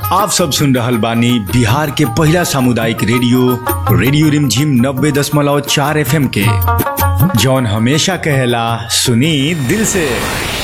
आप सब सुन रहल बानी बिहार के पहला सामुदायिक रेडियो रिमझिम 90.4 FM के, जौन हमेशा कहेला सुनी दिल से।